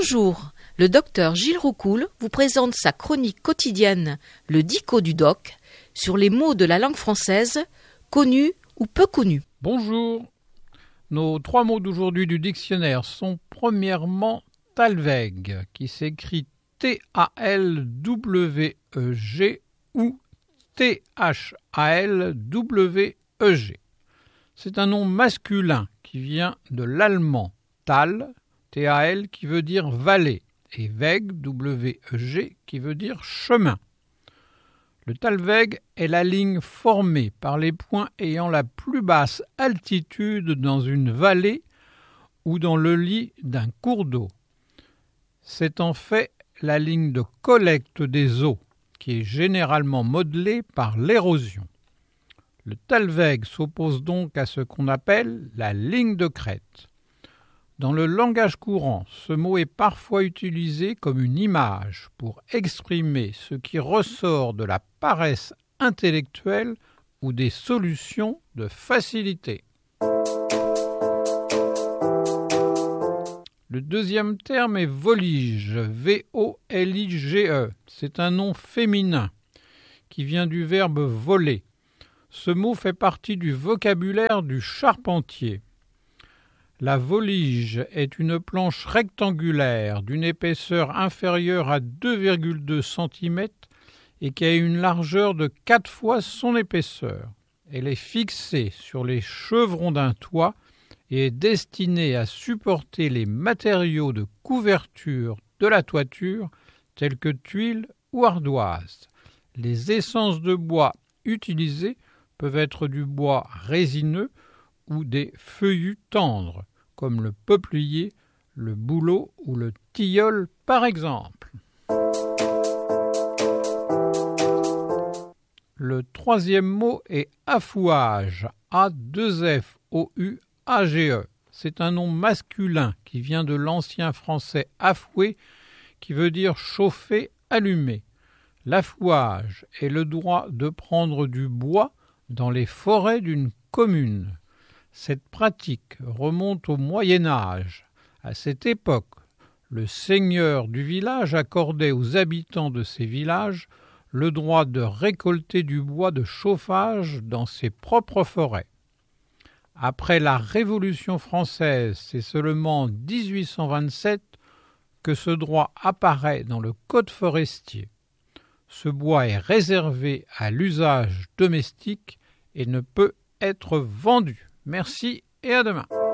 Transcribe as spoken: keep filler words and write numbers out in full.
Bonjour, le docteur Gilles Roucoul vous présente sa chronique quotidienne, le Dico du Doc, sur les mots de la langue française, connus ou peu connus. Bonjour, nos trois mots d'aujourd'hui du dictionnaire sont premièrement talweg, qui s'écrit T A L W E G ou T H A L W E G. C'est un nom masculin qui vient de l'allemand Tal, T A L qui veut dire vallée, et Weg, W E G, qui veut dire chemin. Le talweg est la ligne formée par les points ayant la plus basse altitude dans une vallée ou dans le lit d'un cours d'eau. C'est en fait la ligne de collecte des eaux, qui est généralement modelée par l'érosion. Le talweg s'oppose donc à ce qu'on appelle la ligne de crête. Dans le langage courant, ce mot est parfois utilisé comme une image pour exprimer ce qui ressort de la paresse intellectuelle ou des solutions de facilité. Le deuxième terme est volige, V O L I G E. C'est un nom féminin qui vient du verbe voler. Ce mot fait partie du vocabulaire du charpentier. La volige est une planche rectangulaire d'une épaisseur inférieure à deux virgule deux centimètres et qui a une largeur de quatre fois son épaisseur. Elle est fixée sur les chevrons d'un toit et est destinée à supporter les matériaux de couverture de la toiture tels que tuiles ou ardoises. Les essences de bois utilisées peuvent être du bois résineux ou des feuillus tendres, comme le peuplier, le bouleau ou le tilleul par exemple. Le troisième mot est affouage, A deux F O U A G E. C'est un nom masculin qui vient de l'ancien français affouer, qui veut dire chauffer, allumer. L'affouage est le droit de prendre du bois dans les forêts d'une commune. Cette pratique remonte au Moyen Âge. À cette époque, le seigneur du village accordait aux habitants de ces villages le droit de récolter du bois de chauffage dans ses propres forêts. Après la Révolution française, c'est seulement en dix-huit cent vingt-sept que ce droit apparaît dans le Code forestier. Ce bois est réservé à l'usage domestique et ne peut être vendu. Merci et à demain.